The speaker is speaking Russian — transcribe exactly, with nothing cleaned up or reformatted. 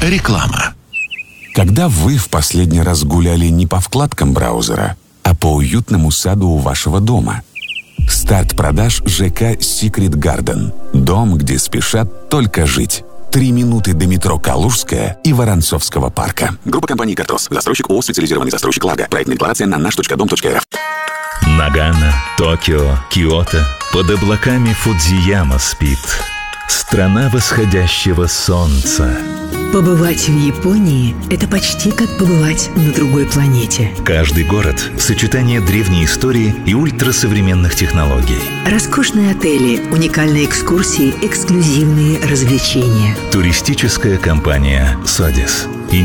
Реклама. Когда вы в последний раз гуляли не по вкладкам браузера, а по уютному саду у вашего дома? Старт продаж ЖК Secret Garden. Дом, где спешат только жить. Три минуты до метро Калужская и Воронцовского парка. Группа компаний «Картос». Застройщик ООО «Специализированный застройщик Лага». Проектная декларация на наш точка дом точка эр эф. Нагано, Токио, Киото. Под облаками Фудзияма спит. Страна восходящего солнца. Побывать в Японии – это почти как побывать на другой планете. Каждый город – сочетание древней истории и ультрасовременных технологий. Роскошные отели, уникальные экскурсии, эксклюзивные развлечения. Туристическая компания «Содис».